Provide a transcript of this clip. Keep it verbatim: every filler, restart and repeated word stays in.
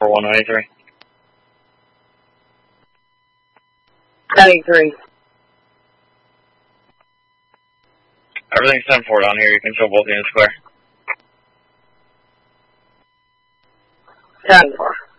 one ninety-three. ninety-three. Everything's ten four down here. You can show both units square. ten four.